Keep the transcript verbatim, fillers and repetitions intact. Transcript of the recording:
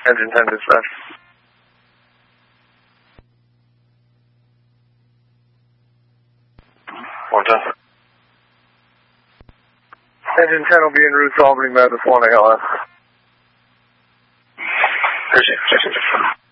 Engine ten dispatch. one ten. Engine ten will be en route to Albany, Mathis one A L S. Appreciate it.